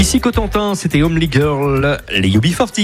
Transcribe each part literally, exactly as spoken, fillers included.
Ici Cotentin, c'était Homely Girl, les U B quarante.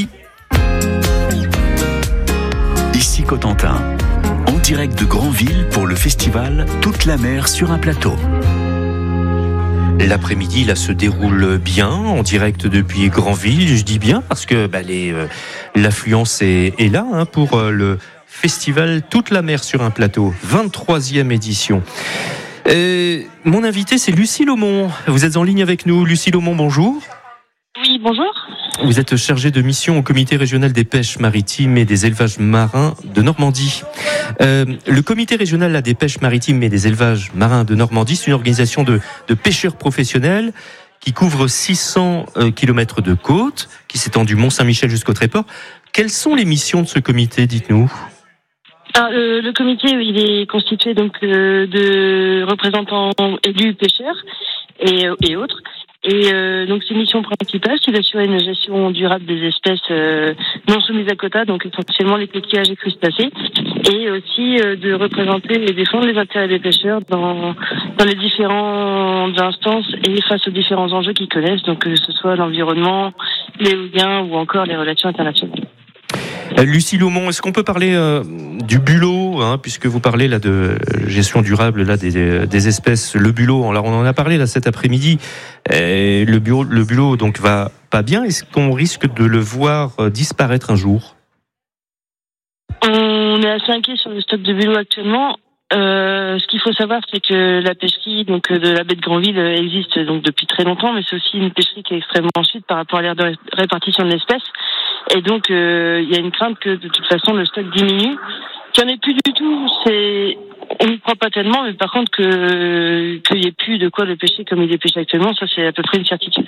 Ici Cotentin, en direct de Granville pour le festival Toute la mer sur un plateau. L'après-midi, là, se déroule bien, en direct depuis Granville. Je dis bien parce que bah, les, euh, l'affluence est, est là hein, pour euh, le festival Toute la mer sur un plateau, vingt-troisième édition. Euh, mon invité, c'est Lucie Laumont. Vous êtes en ligne avec nous. Lucie Laumont, bonjour. Oui, bonjour. Vous êtes chargée de mission au comité régional des pêches maritimes et des élevages marins de Normandie. Euh, le comité régional là, des pêches maritimes et des élevages marins de Normandie, c'est une organisation de, de pêcheurs professionnels qui couvre six cents euh, kilomètres de côte, qui s'étend du Mont-Saint-Michel jusqu'au Tréport. Quelles sont les missions de ce comité, dites-nous ? Alors, le, le comité, il est constitué donc euh, de représentants élus pêcheurs et, et autres. Et euh, donc, ses missions principales, c'est d'assurer une gestion durable des espèces euh, non soumises à quota, donc essentiellement les coquillages et crustacés, et aussi euh, de représenter et défendre les intérêts des pêcheurs dans, dans les différentes instances et face aux différents enjeux qu'ils connaissent, donc que ce soit l'environnement, l'éolien ou encore les relations internationales. Lucie Laumont, est-ce qu'on peut parler euh, du bulot, hein, puisque vous parlez là de gestion durable là des, des espèces, le bulot. Alors on en a parlé là cet après-midi. Et le bulot, le bulot donc va pas bien. Est-ce qu'on risque de le voir disparaître un jour ? On est assez inquiet sur le stock de bulot actuellement. Euh, ce qu'il faut savoir, c'est que la pêcherie donc de la baie de Granville existe donc depuis très longtemps, mais c'est aussi une pêcherie qui est extrêmement chute par rapport à l'aire de répartition de l'espèce. Et donc, il euh, y a une crainte que de toute façon le stock diminue. Qu'il n'y en ait plus du tout, c'est on n'y croit pas tellement, mais par contre que qu'il n'y ait plus de quoi le pêcher comme il est pêché actuellement, ça c'est à peu près une certitude.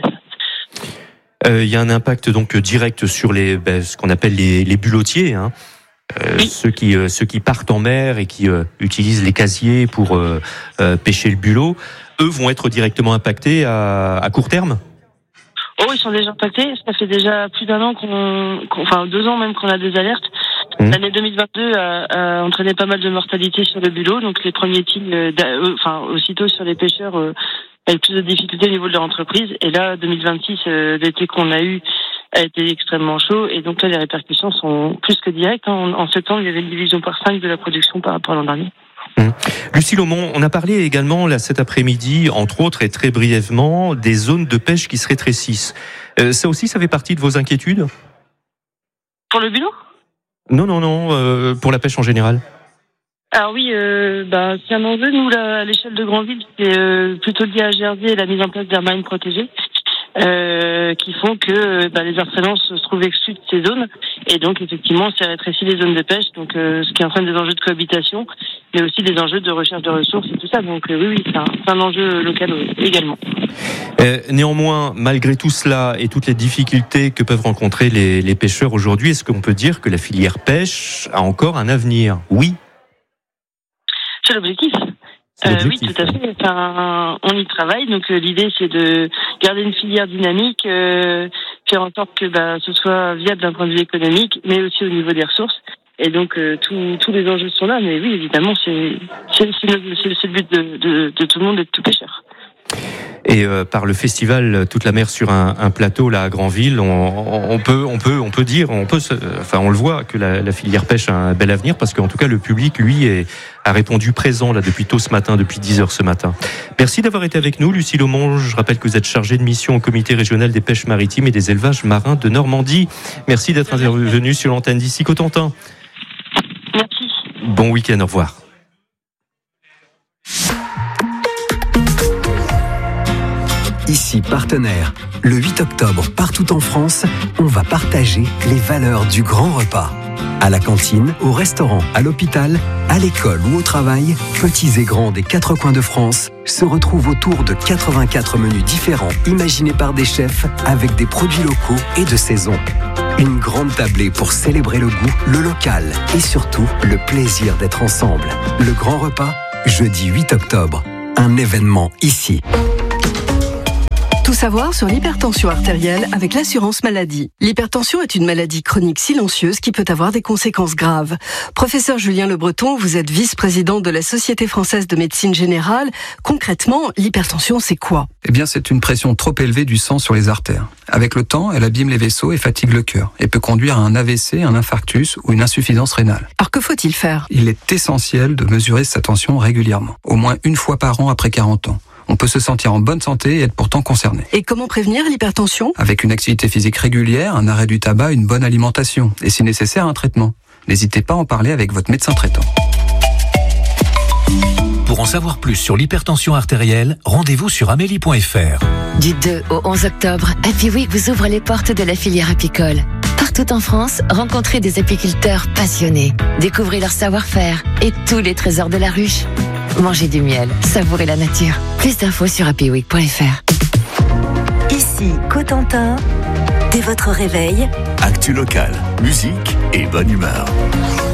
Il euh, y a un impact donc direct sur les ben, ce qu'on appelle les, les bulotiers, hein. Euh, oui. ceux qui euh, ceux qui partent en mer et qui euh, utilisent les casiers pour euh, euh, pêcher le bulot, eux vont être directement impactés à, à court terme. Oh, ils sont déjà impactés. Ça fait déjà plus d'un an qu'on, qu'on enfin deux ans même qu'on a des alertes. Mmh. L'année deux mille vingt-deux a, a entraîné pas mal de mortalité sur le bulot, donc les premiers tirs, euh, euh, enfin aussitôt sur les pêcheurs euh, avec plus de difficultés au niveau de leur entreprise. Et là, deux mille vingt-six, euh, l'été qu'on a eu a été extrêmement chaud, et donc là les répercussions sont plus que directes. Hein. En, en septembre, il y avait une division par cinq de la production par rapport à l'an dernier. Mmh. Lucie Laumont, on a parlé également là cet après-midi, entre autres et très brièvement, des zones de pêche qui se rétrécissent. Euh, ça aussi, ça fait partie de vos inquiétudes ? Pour le bulot ? Non, non, non, euh, pour la pêche en général. Alors oui, euh, bah, c'est un enjeu. Nous, là, à l'échelle de Granville, c'est euh, plutôt lié à Jersier et la mise en place d'aires marines protégées. Euh, qui font que bah, les arsenals se trouvent exclus de ces zones, et donc effectivement c'est rétréci les zones de pêche, donc euh, ce qui entraîne des enjeux de cohabitation, mais aussi des enjeux de recherche de ressources et tout ça. Donc euh, oui, oui, c'est un, c'est un enjeu local euh, également. Euh, néanmoins, malgré tout cela et toutes les difficultés que peuvent rencontrer les, les pêcheurs aujourd'hui, est-ce qu'on peut dire que la filière pêche a encore un avenir ? Oui. C'est l'objectif. Euh, oui, tout à fait. Enfin, on y travaille. Donc euh, l'idée, c'est de garder une filière dynamique, euh, faire en sorte que bah, ce soit viable d'un point de vue économique, mais aussi au niveau des ressources. Et donc euh, tous tous les enjeux sont là. Mais oui, évidemment, c'est c'est, c'est, le, c'est, c'est le but de, de, de tout le monde et de tout pêcheur. Et euh, par le festival Toute la mer sur un, un plateau là à Granville, on, on peut, on peut, on peut dire, on peut, se, enfin on le voit que la, la filière pêche a un bel avenir parce qu'en tout cas le public lui est, a répondu présent là depuis tôt ce matin, depuis dix heures ce matin. Merci d'avoir été avec nous, Lucie Laumont. Je rappelle que vous êtes chargée de mission au comité régional des pêches maritimes et des élevages marins de Normandie. Merci d'être intervenue sur l'antenne d'Ici Cotentin. Merci. Bon week-end, au revoir. Ici partenaire. Le huit octobre, partout en France, on va partager les valeurs du grand repas. À la cantine, au restaurant, à l'hôpital, à l'école ou au travail, petits et grands des quatre coins de France se retrouvent autour de quatre-vingt-quatre menus différents imaginés par des chefs avec des produits locaux et de saison. Une grande tablée pour célébrer le goût, le local et surtout le plaisir d'être ensemble. Le grand repas, jeudi huit octobre. Un événement ici. Tout savoir sur l'hypertension artérielle avec l'assurance maladie. L'hypertension est une maladie chronique silencieuse qui peut avoir des conséquences graves. Professeur Julien Le Breton, vous êtes vice-président de la Société française de médecine générale. Concrètement, l'hypertension, c'est quoi ? Eh bien, c'est une pression trop élevée du sang sur les artères. Avec le temps, elle abîme les vaisseaux et fatigue le cœur et peut conduire à un A V C, un infarctus ou une insuffisance rénale. Alors que faut-il faire ? Il est essentiel de mesurer sa tension régulièrement, au moins une fois par an après quarante ans. On peut se sentir en bonne santé et être pourtant concerné. Et comment prévenir l'hypertension ? Avec une activité physique régulière, un arrêt du tabac, une bonne alimentation et si nécessaire un traitement. N'hésitez pas à en parler avec votre médecin traitant. Pour en savoir plus sur l'hypertension artérielle, rendez-vous sur amélie point f r. Du deux au onze octobre, Happy Week vous ouvre les portes de la filière apicole. Partout en France, rencontrez des apiculteurs passionnés. Découvrez leur savoir-faire et tous les trésors de la ruche. Mangez du miel, savourez la nature. Plus d'infos sur happy week point f r. Ici, Cotentin, dès votre réveil, Actu local, musique et bonne humeur.